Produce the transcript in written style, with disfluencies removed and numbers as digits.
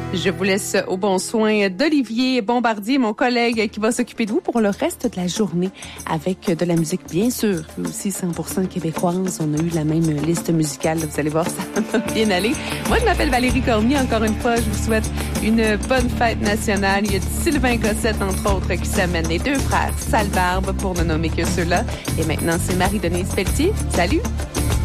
Je vous laisse au bon soin d'Olivier Bombardier, mon collègue qui va s'occuper de vous pour le reste de la journée avec de la musique, bien sûr, aussi 100% québécoise. On a eu la même liste musicale. Vous allez voir, ça va bien aller. Moi, je m'appelle Valérie Cormier. Encore une fois, je vous souhaite une bonne fête nationale. Il y a Sylvain Cossette, entre autres, qui s'amène les deux frères Salbarbe, pour ne nommer que ceux-là. Et maintenant, c'est Marie-Denise Pelletier. Salut!